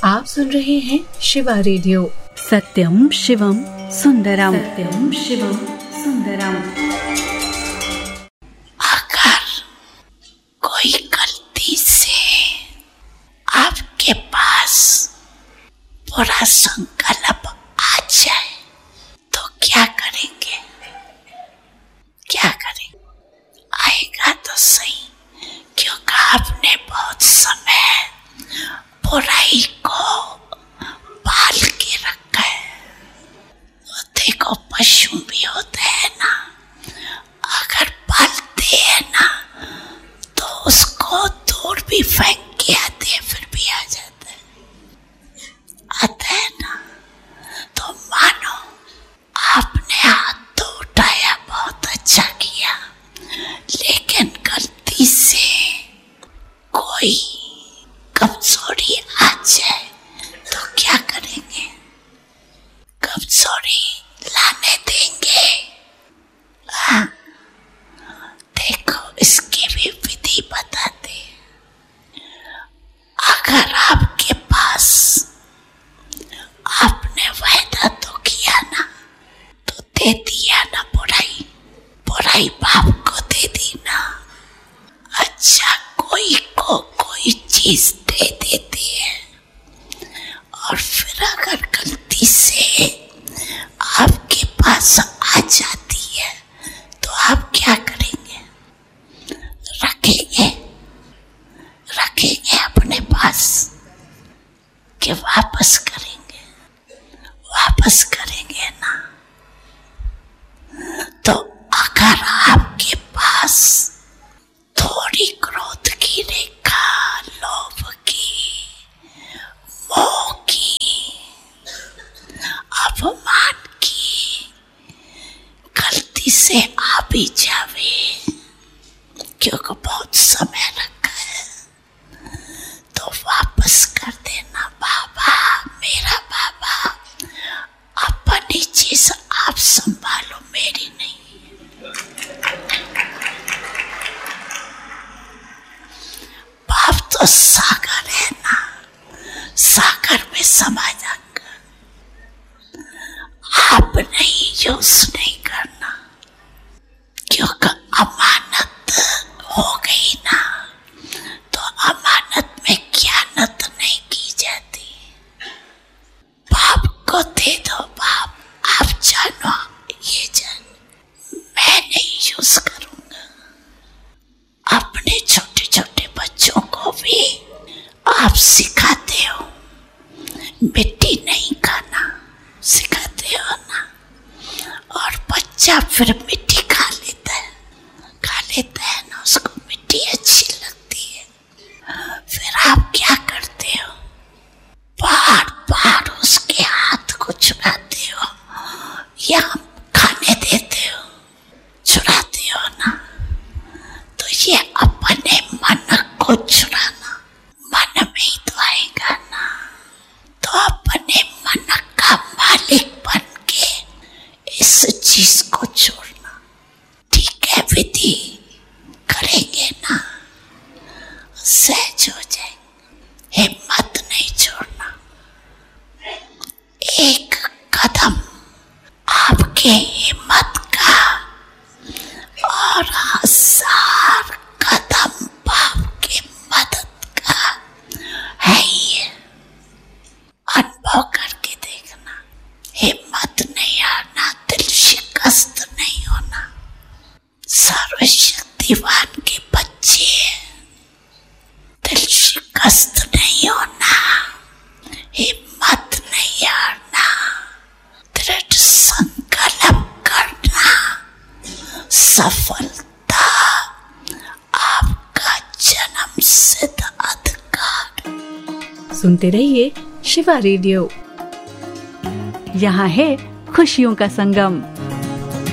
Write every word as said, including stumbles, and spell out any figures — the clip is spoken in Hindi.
आप सुन रहे हैं शिवा रेडियो। सत्यम शिवम सुंदरम, सत्यम शिवम सुंदरम। अगर कोई गलती से आपके पास बुरा संकल्प आ जाए तो क्या करेंगे? क्या करेंगे? आएगा तो सही, क्योंकि आपने बहुत समय बुराई को पाल के रखा है। देखो, पशु भी होते हैं ना, अगर पालते हैं ना तो उसको दूर भी फेंक के आते हैं, फिर भी आ जाता है आता है ना। तो मानो आपने हाथ तो उठाया, बहुत अच्छा किया, लेकिन गलती से कोई कमजोरी आ जाए तो क्या करेंगे? कमजोरी लाने देंगे? हाँ, देखो, इसकी भी विधि बताते हैं। अगर आपके पास आपने वायदा तो किया ना, तो दे दिया ना बुराई, बुराई बाप को दे दी ना। अच्छा, कोई को कोई चीज दे देती है, और फिर अगर गलती से आपके पास आ जाती है तो आप क्या करेंगे? रखेंगे रखेंगे अपने पास कि वापस करेंगे? वापस करेंगे ना। तो अगर आपके पास थोड़ी क्रोध की रेखा, लोभ की, मोह की, अपमान की गलती से आ भी जावे, क्योंकि बहुत समय रखा है, तो वापस कर देना। बाबा, मेरा बाबा, अपनी चीज आप संभालो, मेरी नहीं। बाप तो सागर है ना, सागर में समा जाकर आप नहीं यूज नहीं करना, क्योंकि अमानत हो गई ना, तो अमानत में खयानत नहीं की जाती। बाप को दे दो, बाप आप जानो, ये जान, मैं नहीं यूज करूंगा। अपने छोटे छोटे बच्चों को भी आप सिखाते हो मिट्टी नहीं खाना, सिखाते हो ना, और बच्चा फिर मिट्टी खा लेता है, खा लेता है ना, उसको मिट्टी अच्छी लगती है। फिर आप क्या करते हो? बार बार उसके हाथ को चुराते हो या खाने देते हो, चुराते हो ना। तो ये अपने मन को चुराना, मन में ही तो आएगा ना। तो अपने मन का मालिक बन के इस चीज को छोड़ना। ठीक है, विधि करेंगे ना, सहज हो जाएंगे। हिम्मत नहीं छोड़ना। एक कदम आपके हिम्मत का और हजार कदम बाप के मदद का है। ये अनुभव करके देखना। हिम्मत नहीं हारना, दिल शिकस्त नहीं होना। सर्वशक्तिवान के बच्चे, दिल शिकस्त नहीं होना, हिम्मत नहीं हारना, दृढ़ संकल्प करना। सफलता आपका जन्म सिद्ध अधिकार। सुनते रहिए शिवा रेडियो। यहाँ है खुशियों का संगम।